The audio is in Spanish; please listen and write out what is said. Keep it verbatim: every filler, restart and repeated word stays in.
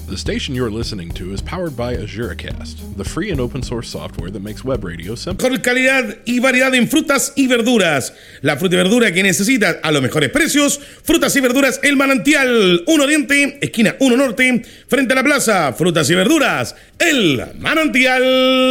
The station you're listening to is powered by AzureCast, the free and open source software that makes web radio simple. Con calidad y variedad en frutas y verduras. La fruta y verdura que necesitas a los mejores precios. Frutas y verduras El Manantial, uno Oriente, esquina uno Norte, frente a la plaza. Frutas y verduras El Manantial.